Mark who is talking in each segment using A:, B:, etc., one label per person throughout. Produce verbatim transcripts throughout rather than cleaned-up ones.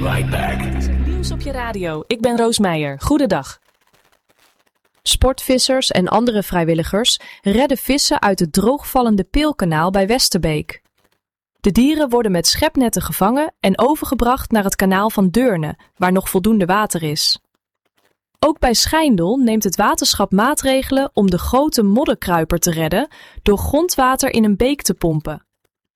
A: right back.
B: Nieuws op je radio. Ik ben Roos Meijer. Goedendag.
C: Sportvissers en andere vrijwilligers redden vissen uit het droogvallende Peelkanaal bij Westerbeek. De dieren worden met schepnetten gevangen en overgebracht naar het kanaal van Deurne, waar nog voldoende water is. Ook bij Schijndel neemt het waterschap maatregelen om de grote modderkruiper te redden door grondwater in een beek te pompen.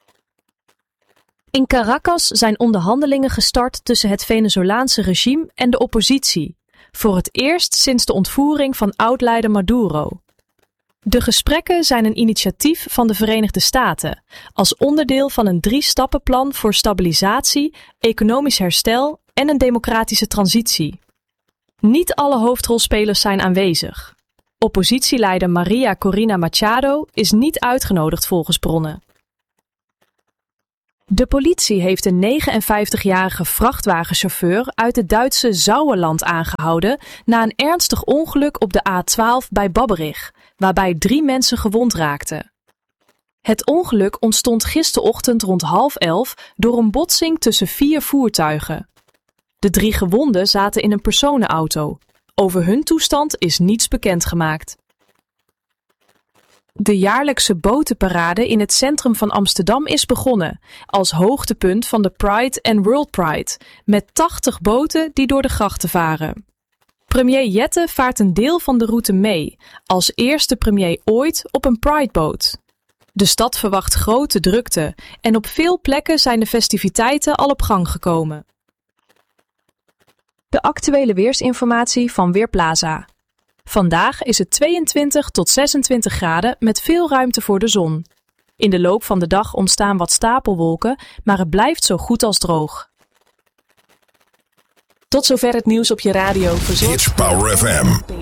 C: In Caracas zijn onderhandelingen gestart tussen het Venezolaanse regime en de oppositie, voor het eerst sinds de ontvoering van oud-leider Maduro. De gesprekken zijn een initiatief van de Verenigde Staten, als onderdeel van een drie-stappenplan voor stabilisatie, economisch herstel en een democratische transitie. Niet alle hoofdrolspelers zijn aanwezig. Oppositieleider Maria Corina Machado is niet uitgenodigd volgens bronnen. De politie heeft een negenenvijftigjarige vrachtwagenchauffeur uit het Duitse Sauerland aangehouden na een ernstig ongeluk op de A twaalf bij Babberich, waarbij drie mensen gewond raakten. Het ongeluk ontstond gisterochtend rond half elf door een botsing tussen vier voertuigen. De drie gewonden zaten in een personenauto. Over hun toestand is niets bekendgemaakt. De jaarlijkse botenparade in het centrum van Amsterdam is begonnen, als hoogtepunt van de Pride and World Pride, met tachtig boten die door de grachten varen. Premier Jette vaart een deel van de route mee, als eerste premier ooit op een Prideboot. De stad verwacht grote drukte en op veel plekken zijn de festiviteiten al op gang gekomen. De actuele weersinformatie van Weerplaza. Vandaag is het tweeëntwintig tot zesentwintig graden met veel ruimte voor de zon. In de loop van de dag ontstaan wat stapelwolken, maar het blijft zo goed als droog.
B: Tot zover het nieuws op je radio. Verzorgd
A: It's Power F M.